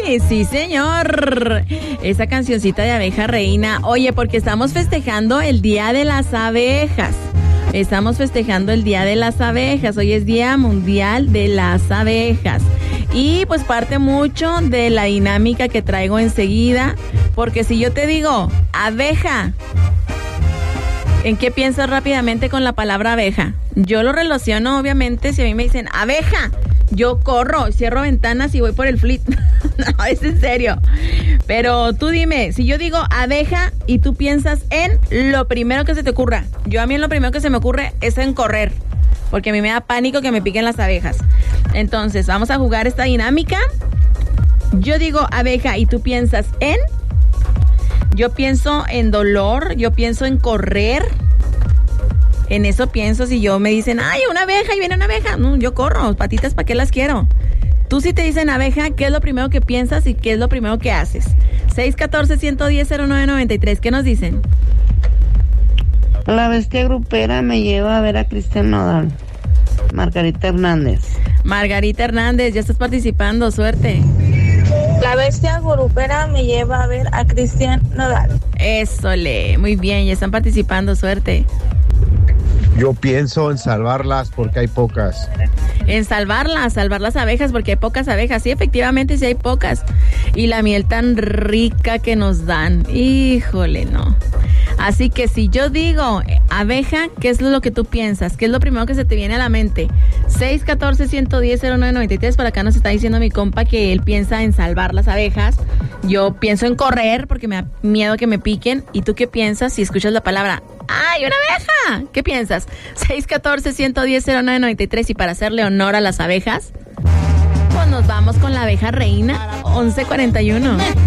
Sí, señor. Esa cancioncita de Abeja Reina. Oye, porque estamos festejando el Día de las Abejas. Estamos festejando el Día de las Abejas. Hoy es Día Mundial de las Abejas. Y pues parte mucho de la dinámica que traigo enseguida. Porque si yo te digo abeja, ¿en qué piensas rápidamente con la palabra abeja? Yo lo relaciono, obviamente, si a mí me dicen abeja, yo corro, cierro ventanas y voy por el flit. No, es en serio. Pero tú dime, si yo digo abeja y tú piensas en lo primero que se te ocurra. A mí lo primero que se me ocurre es en correr, porque a mí me da pánico que me piquen las abejas. Entonces, vamos a jugar esta dinámica. Yo digo abeja y tú piensas en... Yo pienso en dolor, yo pienso en correr. En eso pienso. Si yo me dicen, ay, una abeja y viene una abeja, no, yo corro, patitas, ¿para qué las quiero? Tú, si te dicen abeja, ¿qué es lo primero que piensas y qué es lo primero que haces? 614-110-0993, ¿qué nos dicen? La bestia grupera me lleva a ver a Cristian Nodal. Margarita Hernández. Margarita Hernández, ya estás participando, suerte. La bestia grupera me lleva a ver a Cristian Nodal. Ésole, muy bien, ya están participando, suerte. Yo pienso en salvarlas porque hay pocas. En salvar las abejas porque hay pocas abejas. Sí, efectivamente, sí hay pocas. Y la miel tan rica que nos dan. Híjole, no. Así que si yo digo abeja, ¿qué es lo que tú piensas? ¿Qué es lo primero que se te viene a la mente? 614-110-0993. Por acá nos está diciendo mi compa que él piensa en salvar las abejas. Yo pienso en correr porque me da miedo que me piquen. ¿Y tú qué piensas si escuchas la palabra ¡ay, una abeja! ¿Qué piensas? 614-110-0993. Y para hacerle honor a las abejas, pues nos vamos con la abeja reina. 11:41.